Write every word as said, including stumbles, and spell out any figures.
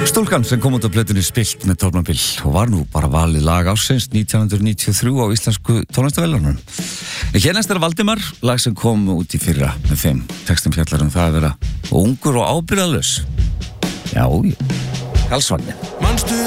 Stúlkan sem kom út af plötunni Spillt með Torfna Bill og var nú bara valið lag ársins nítján hundruð níutíu og þrjú á íslensku tónlistaverðlaununum. En hér næst er Valdimar, lag sem kom út í fyrra með þeim. Textin fjallar um það að vera ungur og ábyrgðarlaus. Já, Karlsvagnin.